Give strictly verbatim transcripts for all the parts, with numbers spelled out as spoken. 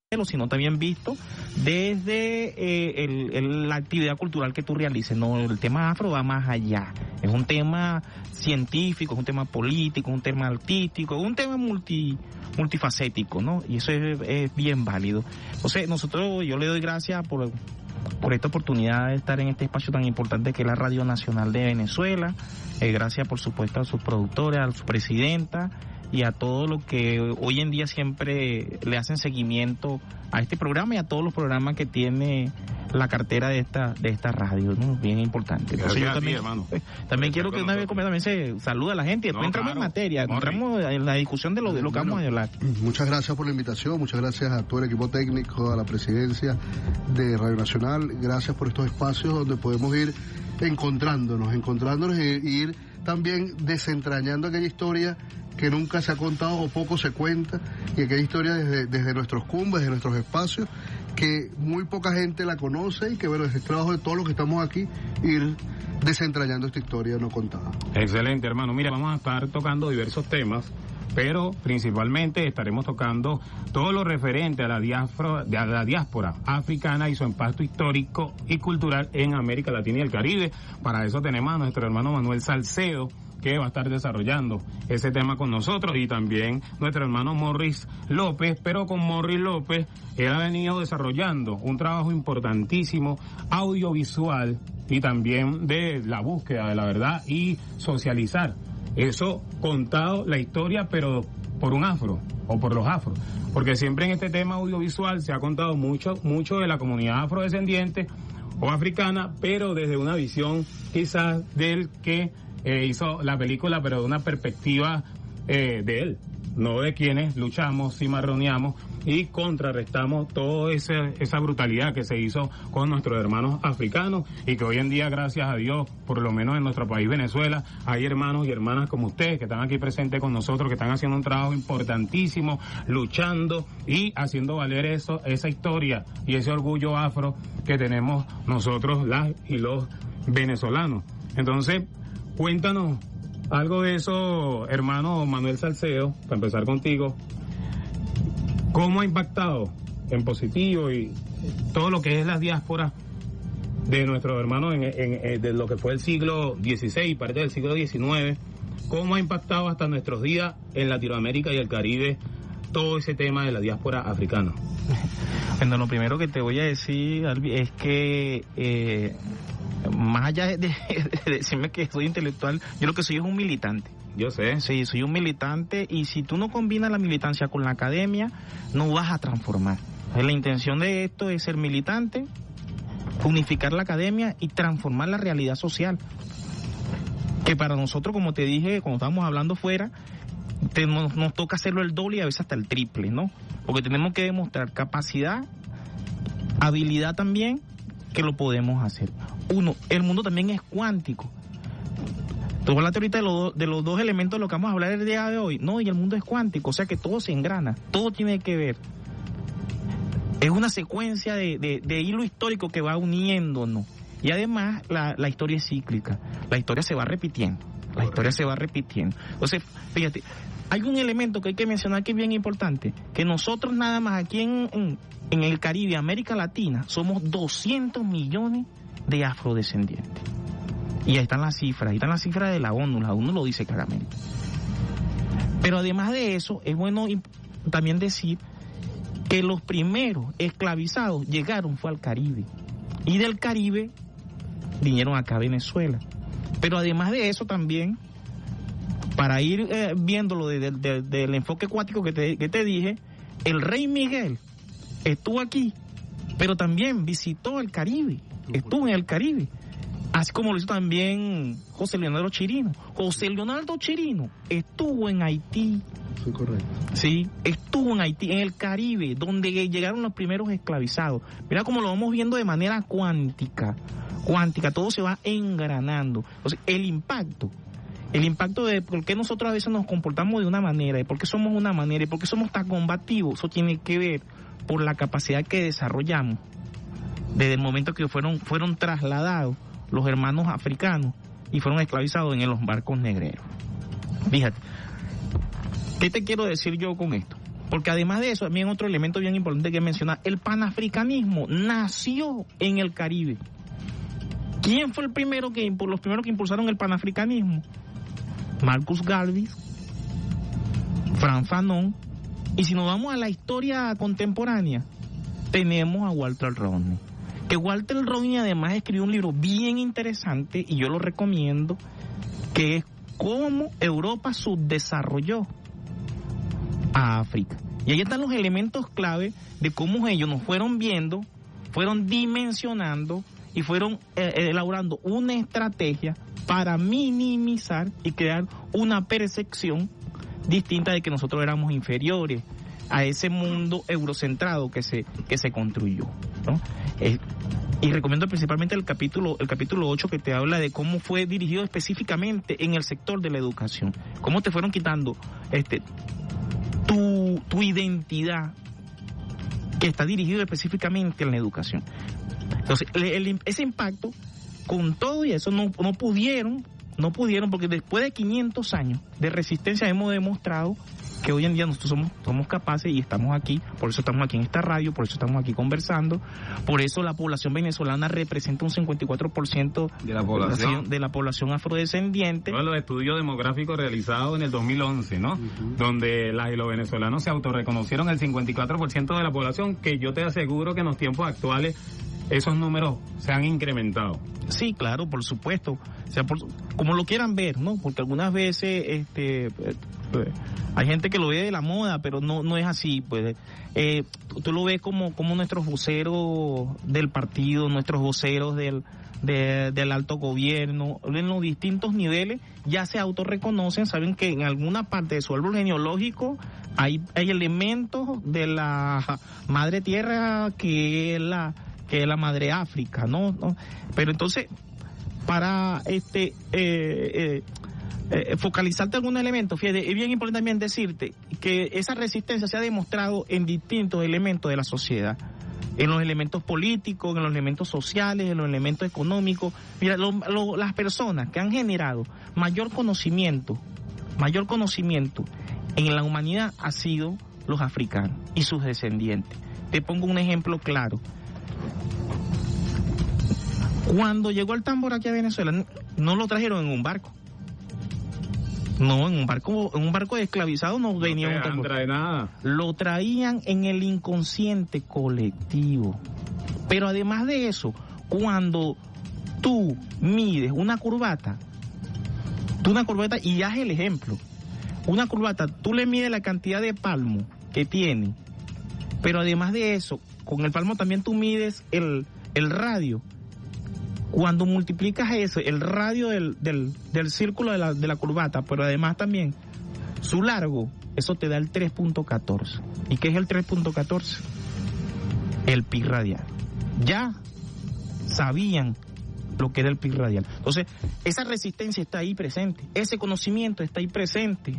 sino también visto desde eh, el, el, la actividad cultural que tú realices. No, el tema afro va más allá. Es un tema científico, es un tema político, un tema artístico, un tema multi, multifacético, ¿no? Y eso es, es bien válido. Entonces, nosotros, yo le doy gracias por, por esta oportunidad de estar en este espacio tan importante que es la Radio Nacional de Venezuela. Eh, gracias, por supuesto, a sus productores, a su presidenta, y a todo lo que hoy en día siempre le hacen seguimiento a este programa y a todos los programas que tiene la cartera de esta de esta radio, ¿no? Bien importante. Entonces yo también, ti, también quiero que una vez también se saluda a la gente y después no, entramos claro. en materia, entramos en la discusión de lo, de lo que bueno, vamos a hablar. Muchas gracias por la invitación, muchas gracias a todo el equipo técnico, a la presidencia de Radio Nacional, gracias por estos espacios donde podemos ir encontrándonos, encontrándonos e ir también desentrañando aquella historia que nunca se ha contado o poco se cuenta, y aquella historia desde, desde nuestros cumbres, desde nuestros espacios, que muy poca gente la conoce, y que bueno, es el trabajo de todos los que estamos aquí, ir desentrañando esta historia no contada. Excelente, hermano. Mira, vamos a estar tocando diversos temas, pero principalmente estaremos tocando todo lo referente a la diáspora, a la diáspora africana y su impacto histórico y cultural en América Latina y el Caribe. Para eso tenemos a nuestro hermano Manuel Salcedo, que va a estar desarrollando ese tema con nosotros, y también nuestro hermano Morris López, pero con Morris López él ha venido desarrollando un trabajo importantísimo audiovisual y también de la búsqueda de la verdad y socializar eso, contado la historia, pero por un afro o por los afros, porque siempre en este tema audiovisual se ha contado mucho, mucho de la comunidad afrodescendiente o africana, pero desde una visión quizás del que Eh, hizo la película, pero de una perspectiva eh, de él, no de quienes luchamos, cimarroneamos y contrarrestamos toda esa, esa brutalidad que se hizo con nuestros hermanos africanos, y que hoy en día, gracias a Dios, por lo menos en nuestro país Venezuela, hay hermanos y hermanas como ustedes que están aquí presentes con nosotros, que están haciendo un trabajo importantísimo, luchando y haciendo valer eso, esa historia y ese orgullo afro que tenemos nosotros, las y los venezolanos. Entonces, cuéntanos algo de eso, hermano Manuel Salcedo, para empezar contigo. ¿Cómo ha impactado en positivo y todo lo que es la diáspora de nuestros hermanos en, en, en de lo que fue el siglo dieciséis y parte del siglo diecinueve? ¿Cómo ha impactado hasta nuestros días en Latinoamérica y el Caribe todo ese tema de la diáspora africana? Bueno, lo primero que te voy a decir, Albi, es que eh, más allá de, de, de decirme que soy intelectual, yo lo que soy es un militante. Yo sé. Sí, soy un militante, y si tú no combinas la militancia con la academia, no vas a transformar. La intención de esto es ser militante, unificar la academia y transformar la realidad social. Que para nosotros, como te dije, cuando estábamos hablando fuera, te, nos, nos toca hacerlo el doble y a veces hasta el triple, ¿no? Porque tenemos que demostrar capacidad, habilidad también, que lo podemos hacer. Uno, el mundo también es cuántico. Tú hablaste ahorita de, lo, de los dos elementos de lo que vamos a hablar el día de hoy. No, y el mundo es cuántico, o sea que todo se engrana, todo tiene que ver. Es una secuencia de, de, de hilo histórico que va uniéndonos. Y además la, la historia es cíclica, la historia se va repitiendo, la historia se va repitiendo. Entonces, fíjate, hay un elemento que hay que mencionar que es bien importante, que nosotros nada más aquí en, en, en el Caribe, América Latina, somos doscientos millones de afrodescendientes. Y ahí están las cifras, ahí están las cifras de la ONU, la ONU lo dice claramente. Pero además de eso, es bueno también decir que los primeros esclavizados llegaron fue al Caribe, y del Caribe vinieron acá a Venezuela. Pero además de eso también, para ir eh, viéndolo de, de, de, del enfoque cuático que te, que te dije, el rey Miguel estuvo aquí, pero también visitó el Caribe, estuvo en el Caribe, así como lo hizo también José Leonardo Chirino. José Leonardo Chirino estuvo en Haití. Sí, correcto. Sí, estuvo en Haití, en el Caribe, donde llegaron los primeros esclavizados. Mira cómo lo vamos viendo de manera cuántica, cuántica, todo se va engranando. O sea, el impacto, el impacto de por qué nosotros a veces nos comportamos de una manera, de por qué somos de una manera, y por qué somos tan combativos, eso tiene que ver por la capacidad que desarrollamos desde el momento que fueron, fueron trasladados los hermanos africanos y fueron esclavizados en los barcos negreros. Fíjate, ¿qué te quiero decir yo con esto? Porque además de eso, también otro elemento bien importante que mencionar, el panafricanismo nació en el Caribe. ¿Quién fue el primero que los primeros que impulsaron el panafricanismo? Marcus Garvey, Frantz Fanon, y si nos vamos a la historia contemporánea, tenemos a Walter Rodney. Que Walter Rodney además escribió un libro bien interesante, y yo lo recomiendo, que es Cómo Europa subdesarrolló a África. Y ahí están los elementos clave de cómo ellos nos fueron viendo, fueron dimensionando y fueron eh, elaborando una estrategia para minimizar y crear una percepción distinta de que nosotros éramos inferiores a ese mundo eurocentrado que se que se construyó, ¿no? Eh, y recomiendo principalmente el capítulo el capítulo ocho, que te habla de cómo fue dirigido específicamente en el sector de la educación, cómo te fueron quitando este tu tu identidad, que está dirigido específicamente en la educación. Entonces, el, el, ese impacto, con todo y eso, no, no pudieron, no pudieron, porque después de quinientos años de resistencia hemos demostrado que hoy en día nosotros somos, somos capaces y estamos aquí, por eso estamos aquí en esta radio, por eso estamos aquí conversando, por eso la población venezolana representa un cincuenta y cuatro por ciento de la población de la población afrodescendiente. Bueno, los estudios demográficos realizados en el dos mil once, ¿no? Uh-huh. Donde las y los venezolanos se autorreconocieron el cincuenta y cuatro por ciento de la población, que yo te aseguro que en los tiempos actuales esos números se han incrementado. Sí, claro, por supuesto. O sea, por, como lo quieran ver, ¿no? Porque algunas veces este pues, hay gente que lo ve de la moda, pero no no es así, pues. Eh, tú lo ves como como nuestros voceros del partido, nuestros voceros del de, del alto gobierno, en los distintos niveles, ya se autorreconocen, saben que en alguna parte de su árbol genealógico hay hay elementos de la madre tierra, que es la que es la madre África, ¿no? ¿no? Pero entonces, para este eh, eh, eh, focalizarte algún elemento, fíjate, es bien importante también decirte que esa resistencia se ha demostrado en distintos elementos de la sociedad, en los elementos políticos, en los elementos sociales, en los elementos económicos. Mira, lo, lo, las personas que han generado mayor conocimiento, mayor conocimiento en la humanidad ha sido los africanos y sus descendientes. Te pongo un ejemplo claro. Cuando llegó el tambor aquí a Venezuela, no lo trajeron en un barco. No, en un barco, en un barco de esclavizados no venía un tambor. No trae nada. Lo traían en el inconsciente colectivo. Pero además de eso, cuando tú mides una corbata, tú una corbata, y haz el ejemplo, una corbata, tú le mides la cantidad de palmo que tiene, pero además de eso, con el palmo también tú mides el, el radio. Cuando multiplicas eso, el radio del, del, del círculo de la, de la corbata, pero además también su largo, eso te da el tres punto catorce. ¿Y qué es el tres punto catorce? El pi radial. Ya sabían lo que era el pi radial. Entonces, esa resistencia está ahí presente, ese conocimiento está ahí presente.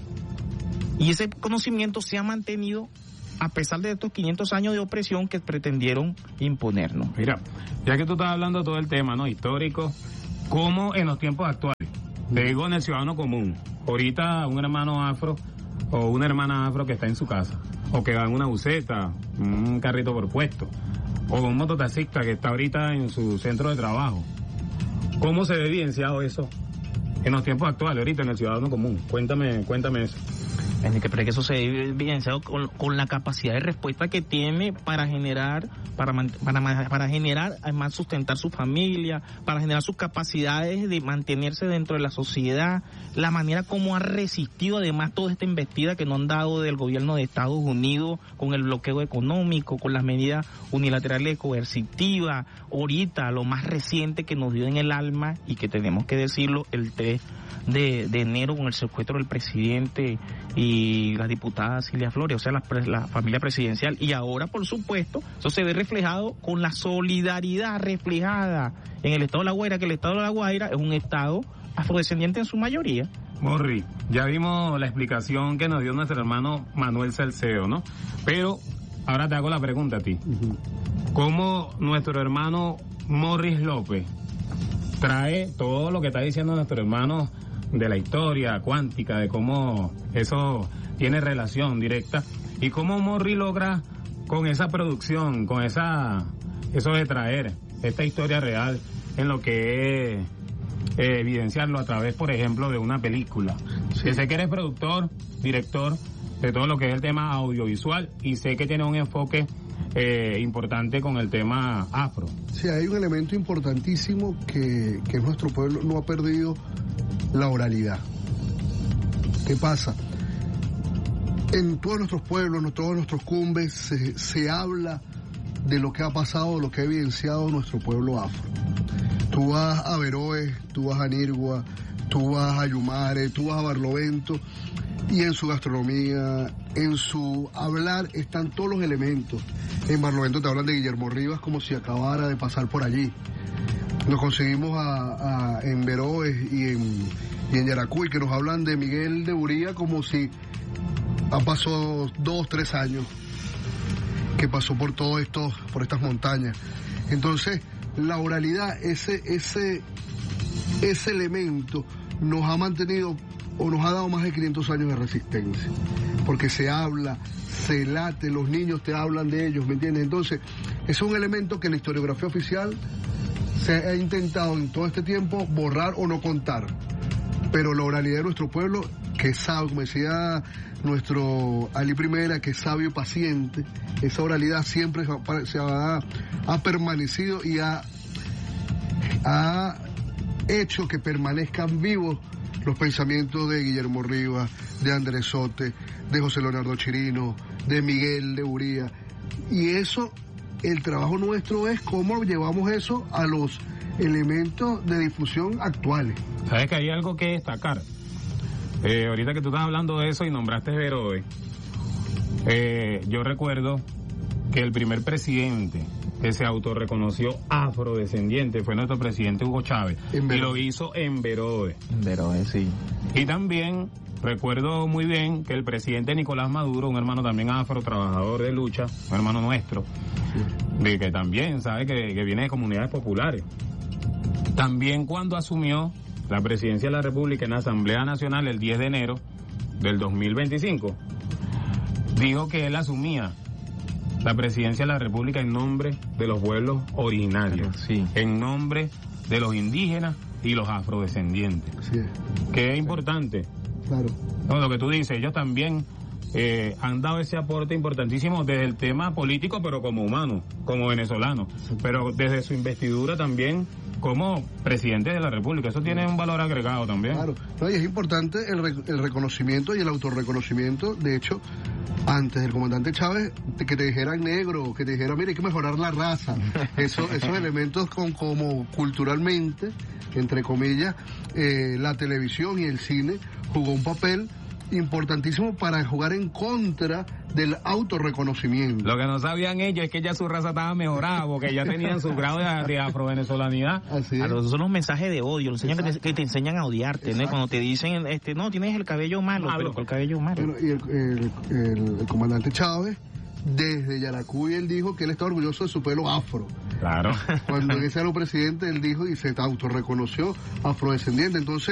Y ese conocimiento se ha mantenido a pesar de estos quinientos años de opresión que pretendieron imponernos. Mira, ya que tú estás hablando de todo el tema, ¿no?, histórico, ¿cómo en los tiempos actuales? Te digo, en el ciudadano común, ahorita un hermano afro o una hermana afro que está en su casa, o que va en una buseta, un carrito por puesto, o un mototaxista que está ahorita en su centro de trabajo, ¿cómo se ve evidenciado eso en los tiempos actuales, ahorita en el ciudadano común? Cuéntame, cuéntame eso. Pero es que eso se ve evidenciado con, con la capacidad de respuesta que tiene para generar, para, para, para generar, además sustentar su familia, para generar sus capacidades de mantenerse dentro de la sociedad, la manera como ha resistido además toda esta embestida que nos han dado del gobierno de Estados Unidos con el bloqueo económico, con las medidas unilaterales coercitivas, ahorita lo más reciente que nos dio en el alma, y que tenemos que decirlo, el tres de, de enero con el secuestro del presidente y la diputada Cilia Flores, o sea, la, la familia presidencial. Y ahora, por supuesto, eso se ve reflejado con la solidaridad reflejada en el estado de La Guaira, que el estado de La Guaira es un estado afrodescendiente en su mayoría. Morri, ya vimos la explicación que nos dio nuestro hermano Manuel Salcedo, ¿no? Pero ahora te hago la pregunta a ti. ¿Cómo nuestro hermano Morris López trae todo lo que está diciendo nuestro hermano de la historia cuántica, de cómo eso tiene relación directa, y cómo Morri logra con esa producción, con esa eso de traer esta historia real en lo que es eh, evidenciarlo a través, por ejemplo, de una película. Sí. Que sé que eres productor, director de todo lo que es el tema audiovisual y sé que tiene un enfoque eh, importante con el tema afro. Sí, hay un elemento importantísimo que, que nuestro pueblo no ha perdido, la oralidad. ¿Qué pasa? En todos nuestros pueblos, en todos nuestros cumbes, se, se habla de lo que ha pasado, lo que ha evidenciado nuestro pueblo afro. Tú vas a Veroe, tú vas a Nirgua, tú vas a Yumare, tú vas a Barlovento, y en su gastronomía, en su hablar, están todos los elementos. En Barlovento te hablan de Guillermo Rivas como si acabara de pasar por allí. Nos conseguimos a, a, en Veroe y en, y en Yaracuy, que nos hablan de Miguel de Uría como si han pasado dos, tres años que pasó por todo esto, por estas montañas. Entonces, la oralidad, ese, ese, ese elemento nos ha mantenido o nos ha dado más de quinientos años de resistencia, porque se habla, se late, los niños te hablan de ellos, ¿me entiendes? Entonces, es un elemento que en la historiografía oficial se ha intentado en todo este tiempo borrar o no contar, pero la oralidad de nuestro pueblo, que es sabio, como decía nuestro Ali Primera, que es sabio y paciente, esa oralidad siempre se ha, ha permanecido y ha, ha hecho que permanezcan vivos los pensamientos de Guillermo Rivas, de Andrés Sote, de José Leonardo Chirino, de Miguel de Uría. Y eso, el trabajo nuestro es cómo llevamos eso a los elementos de difusión actuales. Sabes que hay algo que destacar. Eh, ahorita que tú estás hablando de eso y nombraste Veroe, eh, yo recuerdo que el primer presidente que se autorreconoció afrodescendiente fue nuestro presidente Hugo Chávez, y lo hizo en Veroe. En Veroe, sí. Y también recuerdo muy bien que el presidente Nicolás Maduro, un hermano también afro, trabajador de lucha, un hermano nuestro, sí, de que también sabe que, que viene de comunidades populares, también cuando asumió la presidencia de la República en la Asamblea Nacional el diez de enero del dos mil veinticinco, dijo que él asumía la presidencia de la República en nombre de los pueblos originarios, sí, en nombre de los indígenas y los afrodescendientes. Sí. Que es importante. Claro. No, lo que tú dices, ellos también eh, han dado ese aporte importantísimo desde el tema político, pero como humanos, como venezolanos, sí, pero desde su investidura también como presidente de la República. Eso tiene un valor agregado también. Claro, no, y es importante el, rec- el reconocimiento y el autorreconocimiento. De hecho, antes del comandante Chávez, que te dijeran negro, que te dijeran, mira, hay que mejorar la raza. Eso, esos elementos con, como culturalmente, entre comillas, eh, la televisión y el cine jugó un papel importantísimo para jugar en contra del autorreconocimiento. Lo que no sabían ellos es que ya su raza estaba mejorada, porque ya tenían su grado de, de afrovenezolanidad. Así es. A los, son los mensajes de odio, los enseñan que, te, que te enseñan a odiarte, ¿no? Cuando te dicen, este, no, tienes el cabello malo, malo. Pero el cabello malo. Bueno, y el, el, el, el comandante Chávez, desde Yaracuy, él dijo que él está orgulloso de su pelo afro. Claro. Cuando ese era el presidente, él dijo y se autorreconoció afrodescendiente. Entonces,